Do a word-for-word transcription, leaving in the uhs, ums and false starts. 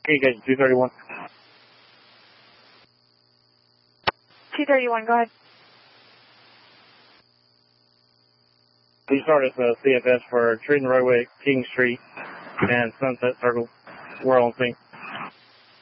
Engage two thirty-one. two thirty-one, go ahead. You start at the C F S for treating the roadway at King Street and Sunset Circle. We're on scene.